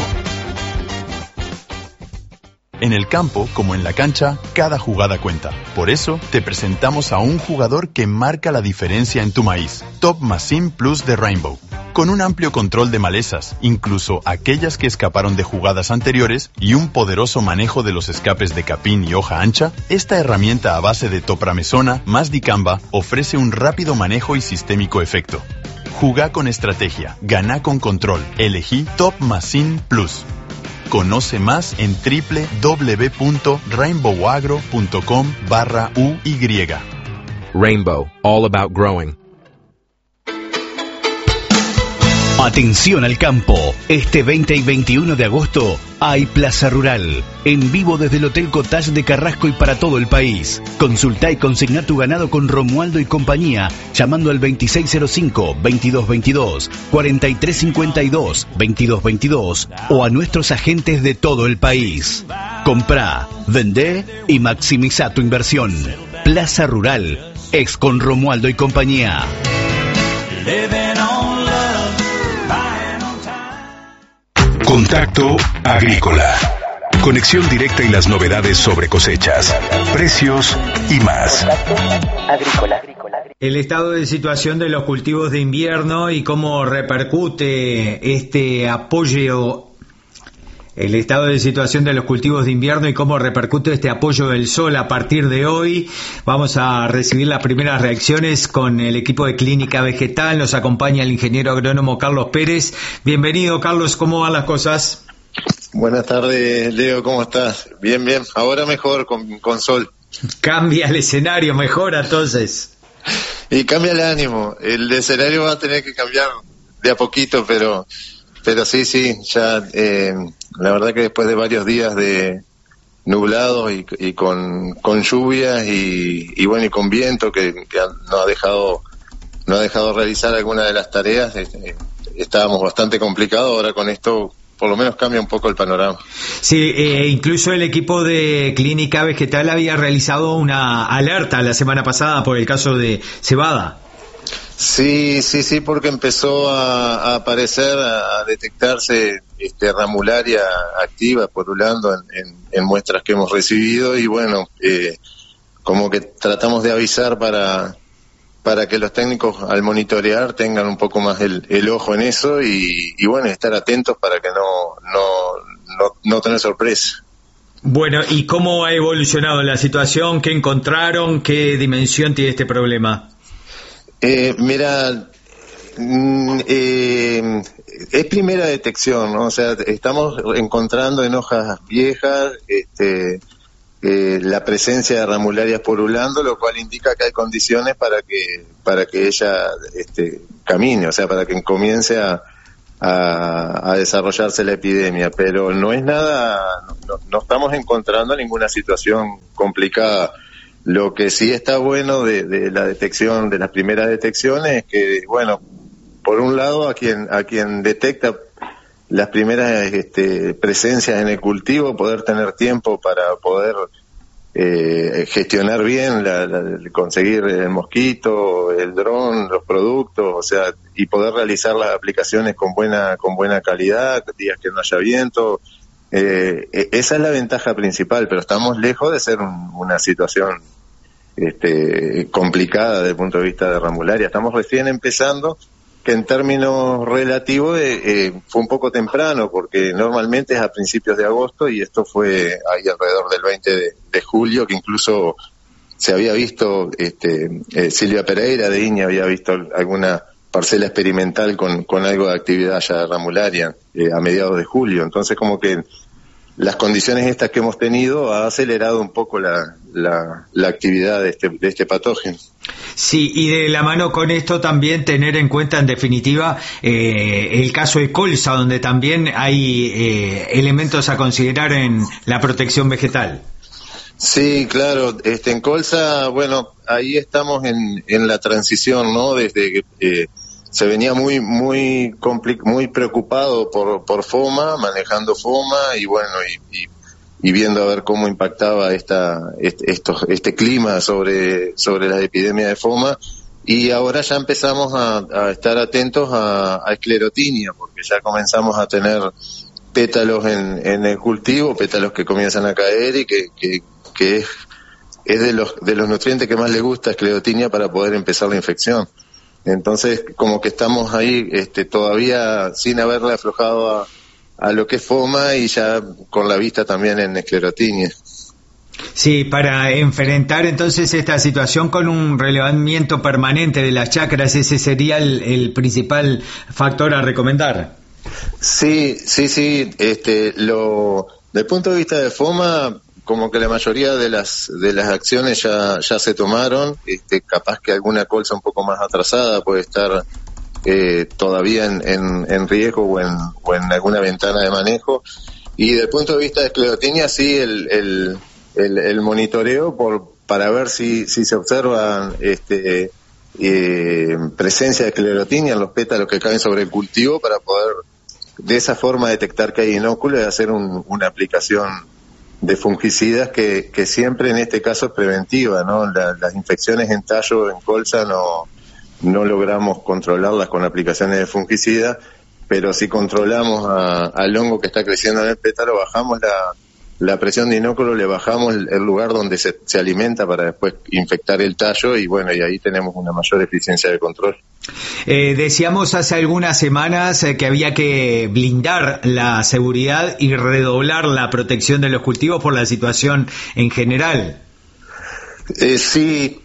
En el campo, como en la cancha, cada jugada cuenta. Por eso, te presentamos a un jugador que marca la diferencia en tu maíz. Top Machine Plus de Rainbow. Con un amplio control de malezas, incluso aquellas que escaparon de jugadas anteriores, y un poderoso manejo de los escapes de capín y hoja ancha, esta herramienta a base de topramesona más dicamba ofrece un rápido manejo y sistémico efecto. Jugá con estrategia, ganá con control. Elegí Top Machine Plus. Conoce más en www.rainbowagro.com/UY. Rainbow, all about growing. Atención al campo. Este 20 y 21 de agosto hay Plaza Rural. En vivo desde el Hotel Cottage de Carrasco y para todo el país. Consultá y consigná tu ganado con Romualdo y compañía llamando al 2605-2222, 4352-2222 o a nuestros agentes de todo el país. Comprá, vendé y maximiza tu inversión. Plaza Rural es con Romualdo y compañía. Contacto Agrícola. Conexión directa y las novedades sobre cosechas, precios y más. El estado de situación de los cultivos de invierno y cómo repercute este apoyo. El estado de situación de los cultivos de invierno y cómo repercute este apoyo del sol a partir de hoy. Vamos a recibir las primeras reacciones con el equipo de Clínica Vegetal. Nos acompaña el ingeniero agrónomo Carlos Pérez. Bienvenido, Carlos. ¿Cómo van las cosas? Buenas tardes, Leo. ¿Cómo estás? Bien, bien. Ahora mejor con sol. Cambia el escenario, mejora entonces. Y cambia el ánimo. El escenario va a tener que cambiar de a poquito, pero sí, ya la verdad que después de varios días de nublados y con lluvias y bueno, y con viento que nos ha dejado ha dejado realizar alguna de las tareas. Estábamos bastante complicados, ahora con esto por lo menos cambia un poco el panorama. Sí, incluso el equipo de Clínica Vegetal había realizado una alerta la semana pasada por el caso de cebada. Sí, porque empezó a aparecer, a detectarse ramularia activa porulando en muestras que hemos recibido, y bueno, como que tratamos de avisar para que los técnicos al monitorear tengan un poco más el ojo en eso y bueno, estar atentos para que no tener sorpresa. Bueno, ¿y cómo ha evolucionado la situación? ¿Qué encontraron? ¿Qué dimensión tiene este problema? Mira, es primera detección, ¿no? O sea, estamos encontrando en hojas viejas la presencia de ramularias porulando, lo cual indica que hay condiciones para que ella camine, o sea, para que comience a desarrollarse la epidemia, pero no es nada, no estamos encontrando ninguna situación complicada. Lo que sí está bueno de la detección, de las primeras detecciones, es que, bueno, por un lado a quien detecta las primeras presencias en el cultivo, poder tener tiempo para poder gestionar bien, conseguir el mosquito, el dron, los productos, o sea, y poder realizar las aplicaciones con buena calidad, días que no haya viento. Esa es la ventaja principal, pero estamos lejos de ser una situación complicada desde el punto de vista de ramularia. Estamos recién empezando, que en términos relativos fue un poco temprano, porque normalmente es a principios de agosto y esto fue ahí alrededor del 20 de julio, que incluso se había visto, Silvia Pereira de Iña había visto alguna parcela experimental con algo de actividad ya ramularia a mediados de julio. Entonces como que las condiciones estas que hemos tenido ha acelerado un poco la actividad de este patógeno. Sí, y de la mano con esto también tener en cuenta, en definitiva, el caso de colza, donde también hay elementos a considerar en la protección vegetal. Sí, claro, en colza, bueno, ahí estamos en la transición, ¿no? Desde que se venía muy preocupado por FOMA, manejando FOMA y bueno, y viendo a ver cómo impactaba este clima sobre las epidemias de FOMA, y ahora ya empezamos a estar atentos a esclerotinia, porque ya comenzamos a tener pétalos en el cultivo, pétalos que comienzan a caer y que es de los nutrientes que más le gusta a esclerotinia para poder empezar la infección. Entonces, como que estamos ahí todavía sin haberle aflojado a lo que es FOMA y ya con la vista también en esclerotinia. Sí, para enfrentar entonces esta situación con un relevamiento permanente de las chacras, ese sería el principal factor a recomendar. Sí. Desde el punto de vista de FOMA, como que la mayoría de las acciones ya se tomaron, capaz que alguna colza un poco más atrasada puede estar todavía en riesgo o en alguna ventana de manejo, y desde el punto de vista de esclerotinia sí el monitoreo para ver si se observan presencia de esclerotinia en los pétalos que caen sobre el cultivo, para poder de esa forma detectar que hay inóculo y hacer una aplicación de fungicidas que siempre en este caso es preventiva, ¿no? Las infecciones en tallo, en colza, no logramos controlarlas con aplicaciones de fungicidas, pero si controlamos al hongo que está creciendo en el pétalo, bajamos la presión de inóculo, le bajamos el lugar donde se alimenta para después infectar el tallo, y bueno, y ahí tenemos una mayor eficiencia de control. Decíamos hace algunas semanas que había que blindar la seguridad y redoblar la protección de los cultivos por la situación en general. Sí,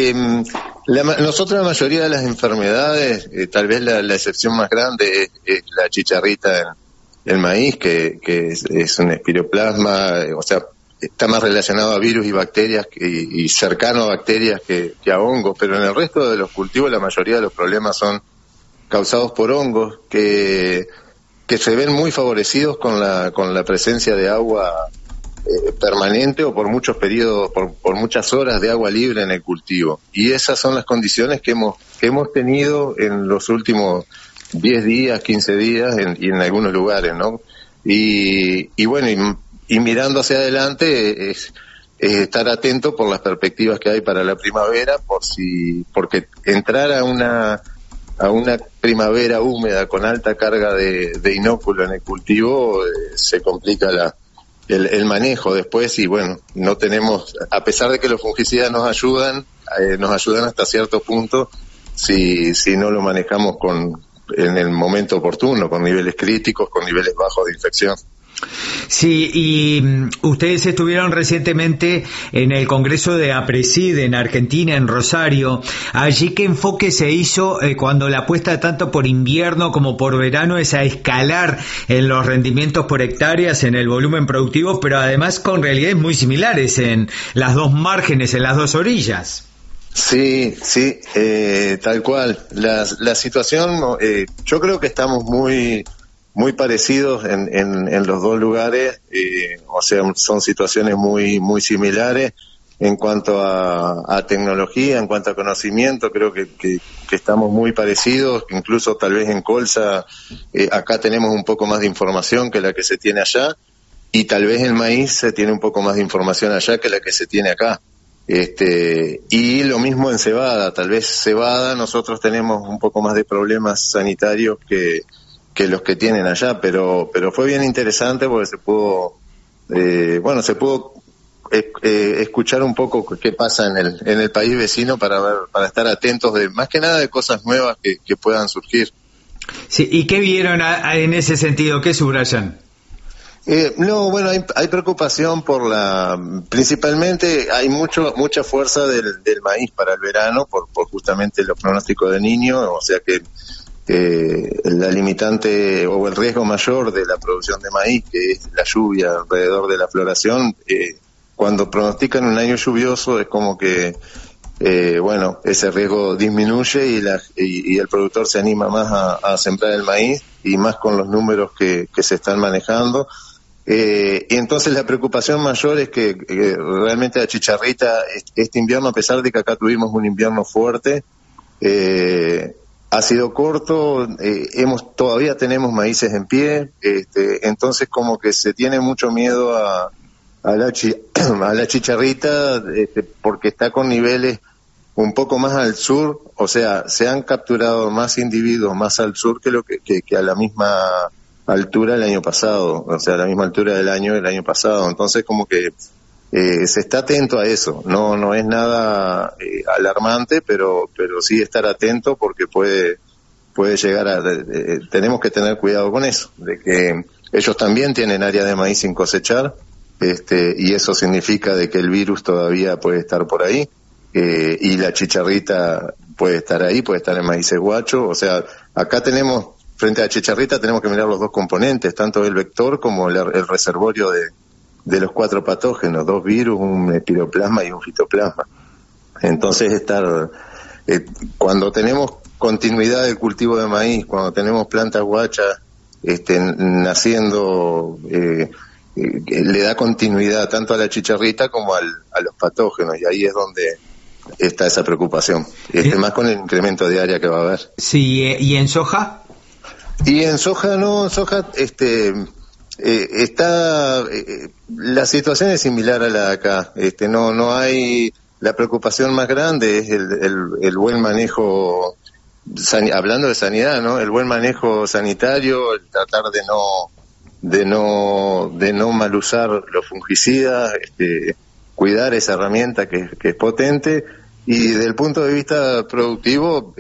nosotros la mayoría de las enfermedades, tal vez la excepción más grande es la chicharrita en el maíz, que es un espiroplasma, o sea, está más relacionado a virus y bacterias y cercano a bacterias que a hongos, pero en el resto de los cultivos la mayoría de los problemas son causados por hongos que se ven muy favorecidos con la presencia de agua permanente o por muchos periodos, por muchas horas de agua libre en el cultivo. Y esas son las condiciones que hemos tenido en los últimos 10 días, 15 días y en algunos lugares, ¿no? Y bueno, y mirando hacia adelante es estar atento por las perspectivas que hay para la primavera, porque entrar a una primavera húmeda con alta carga de inóculo en el cultivo se complica el manejo después. Y bueno, no tenemos, a pesar de que los fungicidas nos ayudan hasta cierto punto si no lo manejamos en el momento oportuno, con niveles críticos, con niveles bajos de infección. Sí, y ustedes estuvieron recientemente en el Congreso de APRESID en Argentina, en Rosario. Allí, ¿qué enfoque se hizo cuando la apuesta tanto por invierno como por verano es a escalar en los rendimientos por hectáreas, en el volumen productivo, pero además con realidades muy similares en las dos márgenes, en las dos orillas? Sí, tal cual. La situación, yo creo que estamos muy parecidos en los dos lugares, o sea, son situaciones muy similares en cuanto a tecnología, en cuanto a conocimiento. Creo que estamos muy parecidos, incluso tal vez en colza acá tenemos un poco más de información que la que se tiene allá, y tal vez en maíz se tiene un poco más de información allá que la que se tiene acá. Y lo mismo en cebada. Tal vez cebada nosotros tenemos un poco más de problemas sanitarios que los que tienen allá, pero fue bien interesante porque se pudo escuchar un poco qué pasa en el país vecino para estar atentos más que nada de cosas nuevas que puedan surgir. Sí, ¿y qué vieron en ese sentido? ¿Qué subrayan? No, bueno, hay preocupación principalmente hay mucha fuerza del maíz para el verano por justamente los pronósticos de Niño, o sea que la limitante o el riesgo mayor de la producción de maíz, que es la lluvia alrededor de la floración, cuando pronostican un año lluvioso es como que ese riesgo disminuye y el productor se anima más a sembrar el maíz, y más con los números que se están manejando. Y entonces la preocupación mayor es que realmente la chicharrita este invierno, a pesar de que acá tuvimos un invierno fuerte, ha sido corto, todavía tenemos maíces en pie, entonces como que se tiene mucho miedo a la chicharrita, porque está con niveles un poco más al sur, o sea, se han capturado más individuos más al sur que a la misma altura el año pasado, o sea, a la misma altura del año pasado. Entonces como que se está atento a eso, no es nada alarmante, pero sí estar atento, porque puede llegar tenemos que tener cuidado con eso, de que ellos también tienen área de maíz sin cosechar, y eso significa de que el virus todavía puede estar por ahí, y la chicharrita puede estar ahí, puede estar en maíces guacho. O sea, acá frente a la chicharrita tenemos que mirar los dos componentes, tanto el vector como el reservorio de los 4 patógenos, 2 virus, un espiroplasma y un fitoplasma. Entonces cuando tenemos continuidad del cultivo de maíz, cuando tenemos plantas guachas naciendo, le da continuidad tanto a la chicharrita como a los patógenos, y ahí es donde está esa preocupación, más con el incremento de área que va a haber. Sí, ¿y en soja? Y en soja la situación es similar a la de acá. No hay, la preocupación más grande es el buen manejo, hablando de sanidad, ¿no? El buen manejo sanitario, el tratar de no mal usar los fungicidas, cuidar esa herramienta que es potente. Y desde el punto de vista productivo,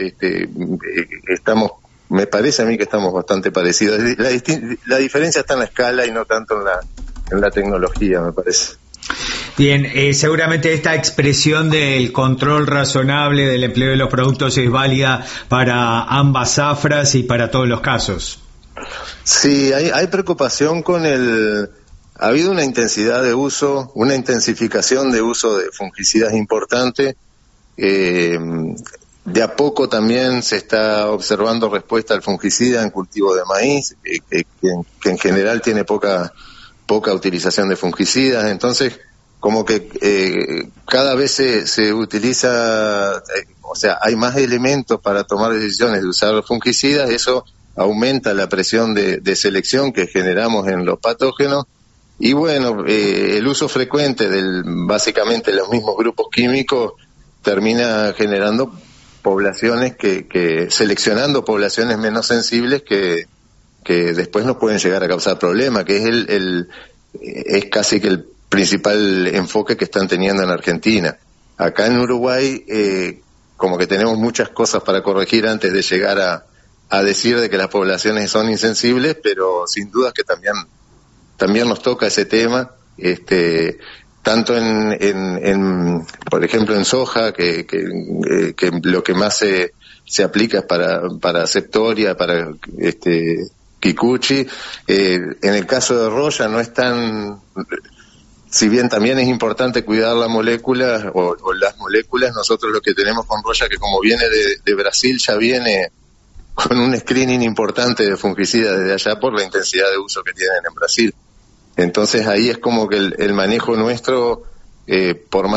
me parece a mí que estamos bastante parecidos. La diferencia está en la escala y no tanto en la tecnología, me parece. Bien, seguramente esta expresión del control razonable del empleo de los productos es válida para ambas zafras y para todos los casos. Sí, hay preocupación ha habido una intensidad de uso, una intensificación de uso de fungicidas importante. De a poco también se está observando respuesta al fungicida en cultivo de maíz, que en general tiene poca poca utilización de fungicidas. Entonces, como que cada vez se utiliza, o sea, hay más elementos para tomar decisiones de usar fungicidas. Eso aumenta la presión de selección que generamos en los patógenos. Y bueno, el uso frecuente básicamente los mismos grupos químicos termina generando poblaciones seleccionando poblaciones menos sensibles que después nos pueden llegar a causar problemas, que es es casi que el principal enfoque que están teniendo en Argentina. Acá en Uruguay, como que tenemos muchas cosas para corregir antes de llegar a decir de que las poblaciones son insensibles, pero sin duda que también nos toca ese tema, tanto por ejemplo en soja, que lo que más se aplica es para septoria, para kikuchi. En el caso de roya no es tan, si bien también es importante cuidar la molécula o las moléculas, nosotros lo que tenemos con roya, que como viene de Brasil, ya viene con un screening importante de fungicidas desde allá por la intensidad de uso que tienen en Brasil. Entonces ahí es como que el manejo nuestro, por más